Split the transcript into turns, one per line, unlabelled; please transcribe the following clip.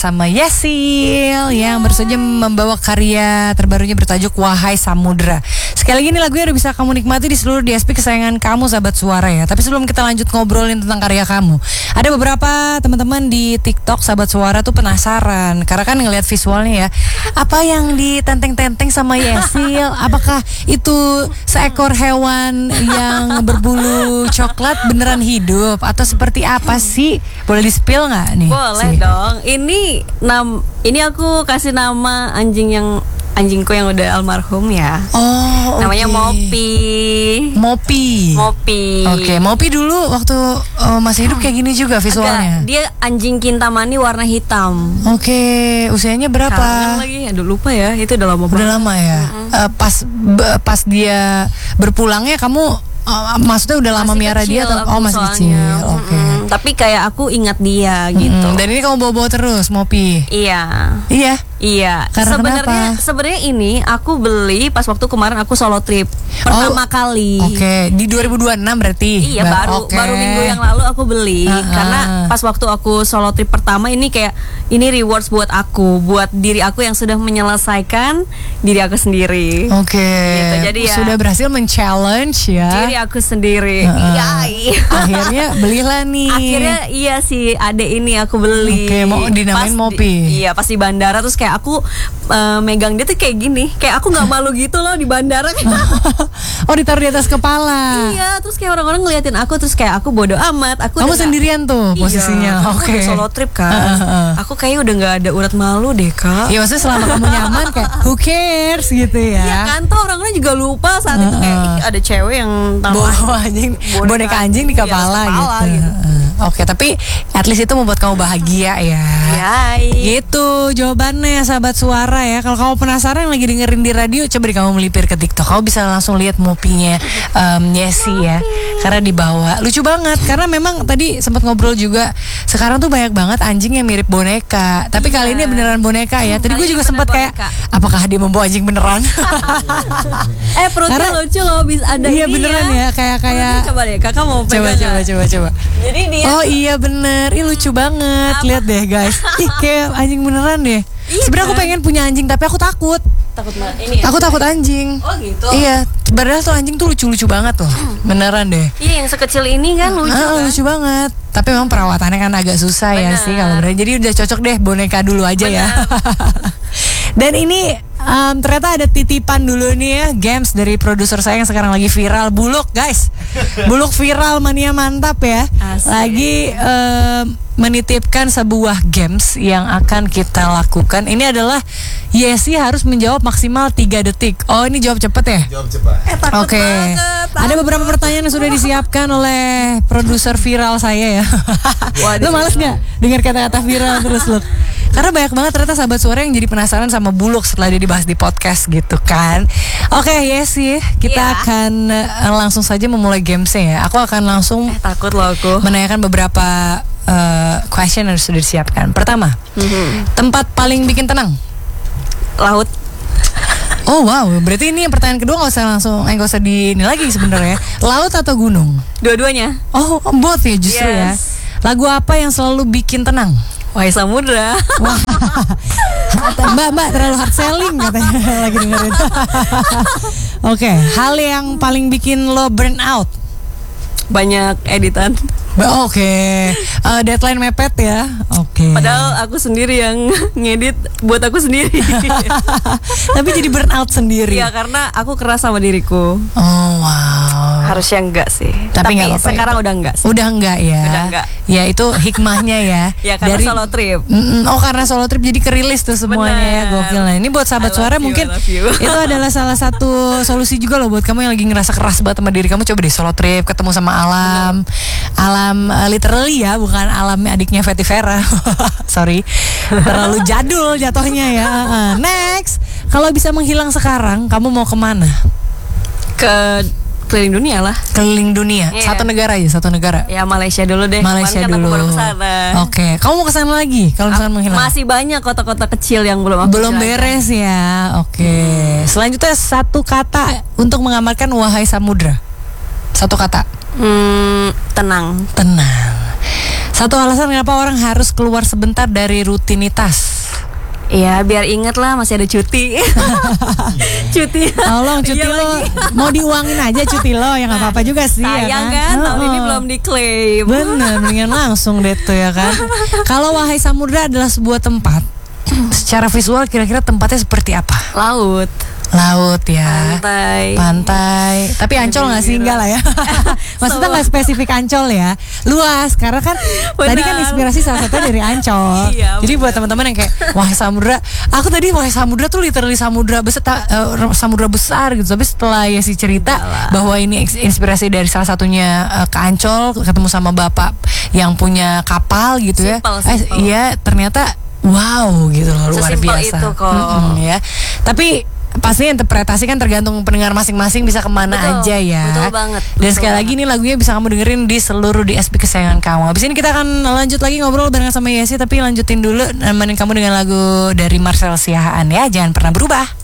bersama Yesil yang baru saja membawa karya terbarunya bertajuk Wahai Samudra. Sekali lagi ini lagunya udah bisa kamu nikmati di seluruh DSP kesayangan kamu sahabat suara ya. Tapi sebelum kita lanjut ngobrolin tentang karya kamu, ada beberapa teman-teman di TikTok sahabat suara tuh penasaran karena kan ngelihat visualnya ya. Apa yang ditenteng-tenteng sama Yesil? Apakah itu seekor hewan yang berbulu coklat beneran hidup atau seperti apa sih? Boleh di-spill nggak nih?
Boleh dong. Ini aku kasih nama anjingku yang udah almarhum ya.
Oh,
namanya Mopi.
Oke, Mopi dulu waktu masih hidup kayak gini juga visualnya.
Dia anjing Kintamani warna hitam.
Oke, usianya berapa?
Kangen lagi, aduh lupa ya. Itu udah lama banget.
Udah lama ya. Pas dia berpulangnya kamu maksudnya udah lama miara dia atau masih kecil? Oke.
Tapi kayak aku ingat dia gitu.
Dan ini kamu bawa-bawa terus Mopi?
Iya. Sebenarnya ini aku beli pas waktu kemarin aku solo trip pertama kali.
Oke, di 2026 berarti.
Iya, baru minggu yang lalu aku beli karena pas waktu aku solo trip pertama ini kayak ini rewards buat diri aku yang sudah menyelesaikan diri aku sendiri.
Oke.
Gitu, jadi ya
sudah berhasil men-challenge ya
diri aku sendiri.
Akhirnya belilah nih.
Akhirnya iya sih, adek ini aku beli.
Oke, mau dinamain Mopi.
Iya, pas di bandara terus kayak aku megang dia tuh kayak gini. Kayak aku gak malu gitu loh di bandara.
Oh, ditaruh di atas kepala.
Iya, terus kayak orang-orang ngeliatin aku. Terus kayak aku bodo amat.
Kamu sendirian tuh posisinya.
Iya, Oke. Solo trip kan. Aku kayak udah gak ada urat malu deh, Kak.
Iya, maksudnya selama kamu nyaman kayak who cares gitu ya.
Iya kan, tuh orang-orang juga lupa saat itu kayak ada cewek yang
bawa boneka anjing di kepala gitu. Oke, tapi at least itu membuat kamu bahagia ya. Gitu jawabannya sahabat suara ya. Kalau kamu penasaran lagi dengerin di radio, coba deh kamu melipir ke TikTok. Kamu bisa langsung lihat Mopinya Yesi ya. Karena dibawa lucu banget. Karena memang tadi sempat ngobrol juga. Sekarang tuh banyak banget anjing yang mirip boneka. Tapi kali ini beneran boneka ya. Tadi gue juga sempat kayak, apakah dia membawa anjing beneran?
Perutnya lucu loh, bisa ada
iya beneran ya. Kayak
coba deh, kakak mau pegang.
Coba.
Jadi dia.
Oh iya bener, lucu banget. Lihat deh guys, kayak anjing beneran deh. Sebenarnya aku pengen punya anjing tapi aku takut. Aku takut anjing.
Oh gitu.
Iya, padahal tuh anjing tuh lucu-lucu banget loh. Beneran deh.
Iya, yang sekecil ini kan lucu kan?
Lucu banget. Tapi memang perawatannya kan agak susah ya sih kalau bener. Jadi udah cocok deh boneka dulu aja ya. Dan ini ternyata ada titipan dulu nih ya, games dari produser saya yang sekarang lagi viral, Buluk guys. Buluk viral mania mantap ya.
Asik.
Lagi menitipkan sebuah games yang akan kita lakukan. Ini adalah Yesi harus menjawab maksimal 3 detik. Oh, ini jawab cepet ya?
Jawab cepat.
Oke. Ada beberapa pertanyaan yang sudah disiapkan oleh produser viral saya ya. Lu males gak dengar kata-kata viral terus lu? Karena banyak banget ternyata sahabat suara yang jadi penasaran sama Buluk setelah dia dibahas di podcast gitu kan. Oke, Yesi, kita akan langsung saja memulai gamesnya ya. Aku akan langsung
takut loh aku
menanyakan beberapa question yang sudah disiapkan. Pertama, tempat paling bikin tenang?
Laut.
Oh wow, berarti ini yang pertanyaan kedua nggak usah di ini lagi sebenarnya. Laut atau gunung?
Dua-duanya.
Oh, both ya justru ya. Lagu apa yang selalu bikin tenang?
Wahai Samudra.
Mbak terlalu hard selling katanya lagi dengerin. Oke, hal yang paling bikin lo burn out?
Banyak editan.
Oke. Deadline mepet ya. Oke.
Padahal aku sendiri yang ngedit buat aku sendiri.
Tapi jadi burn out sendiri.
Iya, karena aku keras sama diriku.
Oh wow.
Harusnya enggak sih.
Tapi
sekarang udah enggak sih.
Udah enggak ya.
Udah enggak.
Ya itu hikmahnya ya.
Ya karena solo trip.
Oh karena solo trip jadi kerilis tuh semuanya ya. Gokil. Nah ini buat sahabat suara mungkin itu adalah salah satu solusi juga loh buat kamu yang lagi ngerasa keras banget sama diri kamu. Coba deh solo trip, ketemu sama alam. Alam literally ya, bukan alam adiknya Fetty Vera. Sorry, terlalu jadul jatuhnya ya. Next, kalau bisa menghilang sekarang, kamu mau kemana?
Ke keliling dunia lah.
Keliling dunia, satu negara aja, satu negara.
Ya Malaysia dulu deh.
Malaysia dulu.
Aku baru kesana.
Oke, kamu mau kesana lagi? Kalau misalkan menghilang?
Masih banyak kota-kota kecil yang belum aku
beres ya. Oke. Selanjutnya satu kata untuk mengamarkan Wahai Samudra. Satu kata.
Tenang.
Satu alasan kenapa orang harus keluar sebentar dari rutinitas.
Iya, biar inget lah masih ada cuti. Cuti.
Tolong cuti
Iya
lo
lagi.
mau diuangin aja cuti lo ya nggak apa-apa juga sih.
Sayang
ya
kan, tahun ini belum diklaim.
Bener, mendingan langsung deh tuh ya kan. Kalau Wahai Samudra adalah sebuah tempat, secara visual kira-kira tempatnya seperti apa?
Laut,
Laut ya.
pantai.
Tapi Ancol nggak sih? Enggak lah ya. Maksudnya nggak spesifik Ancol ya. Luas, karena kan tadi kan inspirasi salah satunya dari Ancol.
Iya,
jadi buat teman-teman yang kayak Wahai Samudra, aku tadi Wahai Samudra tuh literally samudra besar, samudra besar gitu. Tapi setelah ya si cerita bahwa ini inspirasi dari salah satunya ke Ancol, ketemu sama bapak yang punya kapal gitu ya.
Simple.
Iya, ternyata wow gitu loh, luar
Sesimpel
biasa.
itu kok.
Ya. Tapi pastinya interpretasi kan tergantung pendengar masing-masing bisa kemana aja ya.
Betul banget.
Dan sekali lagi nih lagunya bisa kamu dengerin di seluruh DSP kesayangan kamu. Habis ini kita akan lanjut lagi ngobrol bareng sama Yesi, tapi lanjutin dulu nemenin kamu dengan lagu dari Marcel Siahaan ya. Jangan pernah berubah.